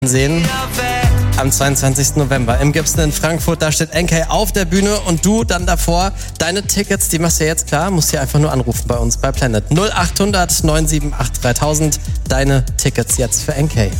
sehen am 22. November im Gibson in Frankfurt. Da steht NK auf der Bühne und du dann davor. Deine Tickets, die machst du ja jetzt klar, musst hier einfach nur anrufen bei uns bei Planet. 0800 978 3000. Deine Tickets jetzt für NK.